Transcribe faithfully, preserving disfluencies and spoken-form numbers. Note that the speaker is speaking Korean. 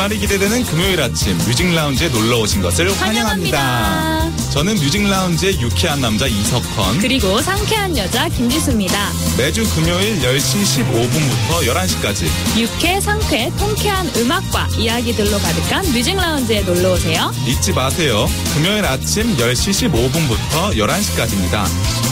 주말이 기대되는 금요일 아침 뮤직라운지에 놀러 오신 것을 환영합니다. 환영합니다. 저는 뮤직라운지의 유쾌한 남자 이석헌 그리고 상쾌한 여자 김지수입니다. 매주 금요일 열 시 십오 분부터 열한 시까지 유쾌, 상쾌, 통쾌한 음악과 이야기들로 가득한 뮤직라운지에 놀러오세요. 잊지 마세요. 금요일 아침 열 시 십오 분부터 열한 시까지입니다.